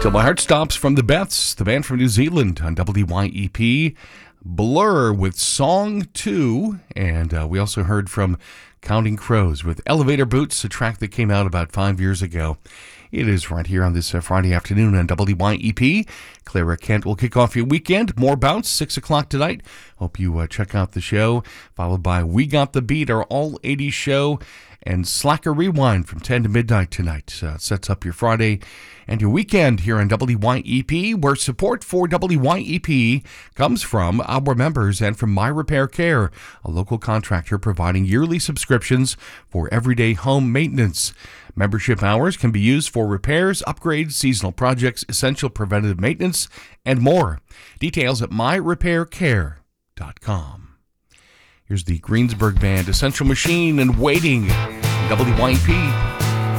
Till My Heart Stops from the Beths, the band from New Zealand on WYEP. Blur with Song 2. And we also heard from Counting Crows with Elevator Boots, a track that came out about 5 years ago. It is right here on this Friday afternoon on WYEP. Clara Kent will kick off your weekend. More Bounce, 6 o'clock tonight. Hope you check out the show. Followed by We Got the Beat, our all 80s show. And Slacker Rewind from 10 to midnight tonight. Sets up your Friday and your weekend here on WYEP, where support for WYEP comes from our members and from My Repair Care, a local contractor providing yearly subscriptions for everyday home maintenance. Membership hours can be used for repairs, upgrades, seasonal projects, essential preventative maintenance, and more. Details at myrepaircare.com. Here's the Greensburg Band, Essential Machine, and Waiting, WYEP.